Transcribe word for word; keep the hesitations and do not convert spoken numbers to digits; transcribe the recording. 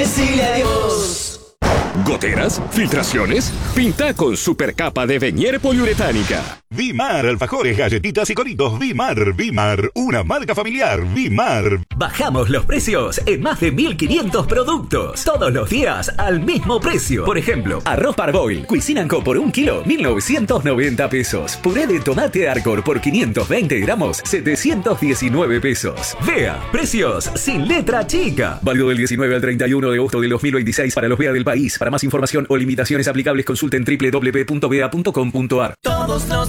Decile adiós. ¿Goteras? ¿Filtraciones? Pinta con supercapa de Venier poliuretánica. Vimar, alfajores, galletitas y coritos. Vimar, Vimar, una marca familiar. Vimar. Bajamos los precios en más de mil quinientos productos. Todos los días al mismo precio. Por ejemplo, arroz parboil, Cuisine and Co por un kilo, mil novecientos noventa pesos. Puré de tomate Arcor por quinientos veinte gramos, setecientos diecinueve pesos. Vea, precios sin letra chica. Válido del diecinueve al treinta y uno de agosto del dos mil veintiséis para los Vea del país. Para más información o limitaciones aplicables consulten doble u doble u doble u punto vea punto com punto ar. Todos los